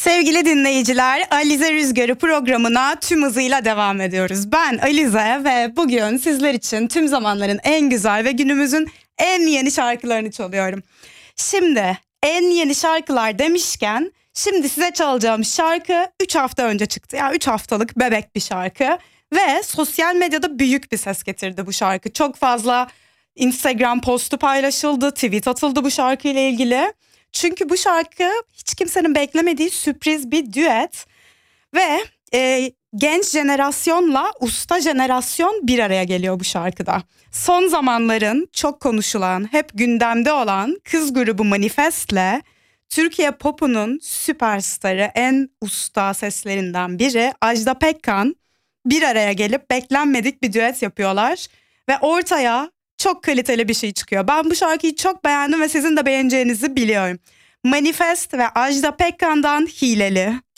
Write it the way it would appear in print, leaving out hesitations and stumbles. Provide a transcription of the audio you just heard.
Sevgili dinleyiciler, Alize Rüzgarı programına tüm hızıyla devam ediyoruz. Ben Alize ve bugün sizler için tüm zamanların en güzel ve günümüzün en yeni şarkılarını çalıyorum. Şimdi en yeni şarkılar demişken şimdi size çalacağım şarkı 3 hafta önce çıktı. Yani 3 haftalık bebek bir şarkı ve sosyal medyada büyük bir ses getirdi bu şarkı. Çok fazla Instagram postu paylaşıldı, tweet atıldı bu şarkıyla ilgili. Çünkü bu şarkı hiç kimsenin beklemediği sürpriz bir düet ve genç jenerasyonla usta jenerasyon bir araya geliyor bu şarkıda. Son zamanların çok konuşulan, hep gündemde olan kız grubu Manifest'le Türkiye Pop'unun süperstarı, en usta seslerinden biri Ajda Pekkan bir araya gelip beklenmedik bir düet yapıyorlar ve ortaya çok kaliteli bir şey çıkıyor. Ben bu şarkıyı çok beğendim ve sizin de beğeneceğinizi biliyorum. Manifest ve Ajda Pekkan'dan Hileli.